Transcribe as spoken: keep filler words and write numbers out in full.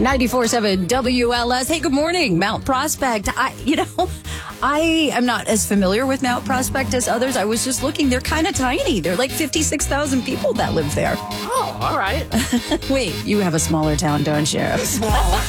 ninety-four point seven W L S. Hey, good morning, Mount Prospect. I, you know, I am not as familiar with Mount Prospect as others. I was just looking. They're kind of tiny. They're like fifty-six thousand people that live there. Oh, all right. Wait, you have a smaller town, don't you? Small.